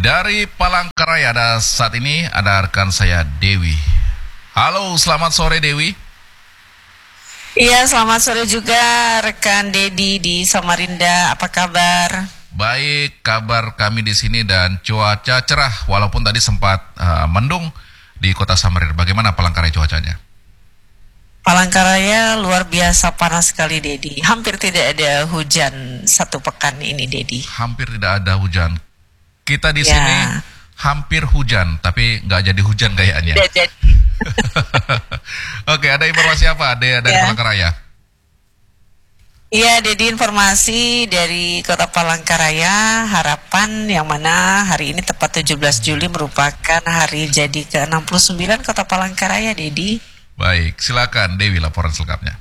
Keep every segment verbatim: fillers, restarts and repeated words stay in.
Dari Palangkaraya ada saat ini ada rekan saya Dewi. Halo, selamat sore Dewi. Iya, selamat sore juga rekan Dedi di Samarinda. Apa kabar? Baik, kabar kami di sini dan cuaca cerah walaupun tadi sempat uh, mendung di Kota Samarinda. Bagaimana Palangkaraya cuacanya? Palangkaraya luar biasa panas sekali, Dedi. Hampir tidak ada hujan satu pekan ini, Dedi. Hampir tidak ada hujan. Kita di Ya. sini hampir hujan, tapi nggak jadi hujan kayaknya. Tidak jadi. Oke, ada informasi apa ada dari Ya. Palangkaraya? Iya, Dedi, informasi dari Kota Palangkaraya, harapan yang mana hari ini tepat tujuh belas Juli merupakan hari jadi ke enam puluh sembilan Kota Palangkaraya, Dedi. Baik, silakan Dewi laporan selengkapnya.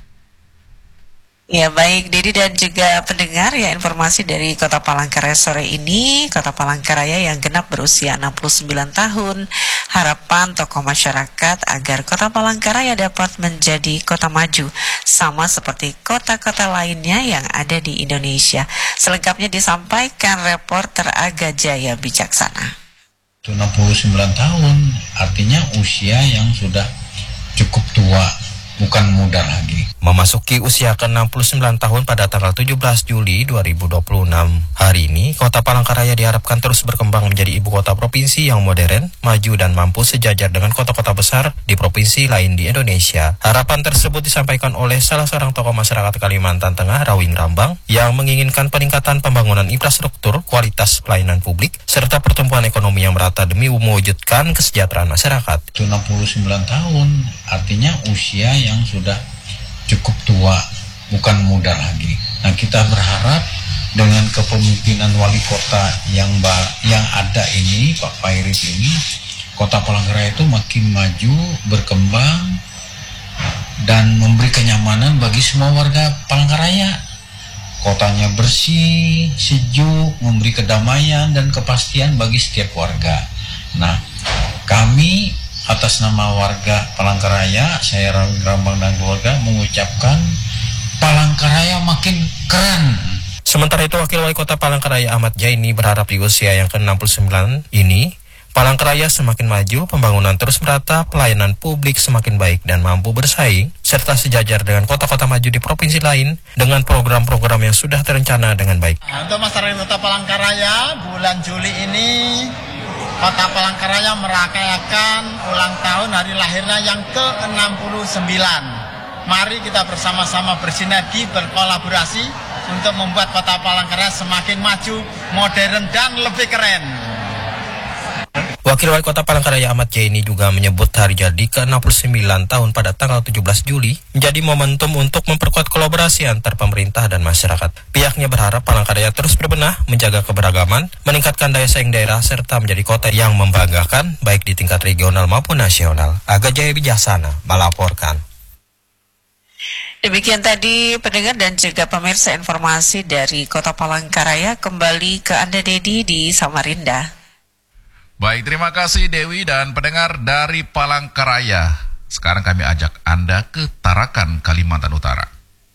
Ya, baik Dedi dan juga pendengar, ya informasi dari Kota Palangkaraya sore ini. Kota Palangkaraya yang genap berusia enam puluh sembilan tahun. Harapan tokoh masyarakat agar Kota Palangkaraya dapat menjadi kota maju sama seperti kota-kota lainnya yang ada di Indonesia. Selengkapnya disampaikan reporter Aga Jaya Bijaksana. enam puluh sembilan tahun artinya usia yang sudah cukup tua, bukan muda lagi. Memasuki usia ke enam puluh sembilan tahun pada tanggal tujuh belas Juli dua ribu dua puluh enam. Hari ini, Kota Palangkaraya diharapkan terus berkembang menjadi ibu kota provinsi yang modern, maju dan mampu sejajar dengan kota-kota besar di provinsi lain di Indonesia. Harapan tersebut disampaikan oleh salah seorang tokoh masyarakat Kalimantan Tengah, Rawing Rambang, yang menginginkan peningkatan pembangunan infrastruktur, kualitas pelayanan publik, serta pertumbuhan ekonomi yang merata demi mewujudkan kesejahteraan masyarakat. enam puluh sembilan tahun artinya usia yang sudah cukup tua, bukan muda lagi. Nah, kita berharap dengan kepemimpinan wali kota yang ba- yang ada ini, Pak Pairit ini, Kota Palangkaraya itu makin maju, berkembang, dan memberi kenyamanan bagi semua warga Palangkaraya. Kotanya bersih, sejuk, memberi kedamaian dan kepastian bagi setiap warga. Nah, kami atas nama warga Palangkaraya, saya Rawing Rambang dan keluarga mengucapkan Palangkaraya makin keren. Sementara itu, Wakil Wali Kota Palangkaraya Ahmad Jaini berharap di usia yang ke enam puluh sembilan ini, Palangkaraya semakin maju, pembangunan terus merata, pelayanan publik semakin baik dan mampu bersaing, serta sejajar dengan kota-kota maju di provinsi lain dengan program-program yang sudah terencana dengan baik. Untuk masyarakat Kota Palangkaraya, bulan Juli ini Kota Palangkaraya merayakan ulang tahun hari lahirnya yang ke enam puluh sembilan. Mari kita bersama-sama bersinergi, berkolaborasi untuk membuat Kota Palangkaraya semakin maju, modern, dan lebih keren. Wakil Wali Kota Palangkaraya Ahmad Jaini juga menyebut hari jadi ke enam puluh sembilan tahun pada tanggal tujuh belas Juli menjadi momentum untuk memperkuat kolaborasi antar pemerintah dan masyarakat. Pihaknya berharap Palangkaraya terus berbenah, menjaga keberagaman, meningkatkan daya saing daerah, serta menjadi kota yang membanggakan baik di tingkat regional maupun nasional. Aga Jaya Bijaksana melaporkan. Demikian tadi pendengar dan juga pemirsa informasi dari Kota Palangkaraya. Kembali ke Anda, Dedi, di Samarinda. Baik, terima kasih Dewi dan pendengar dari Palangkaraya. Sekarang kami ajak Anda ke Tarakan, Kalimantan Utara.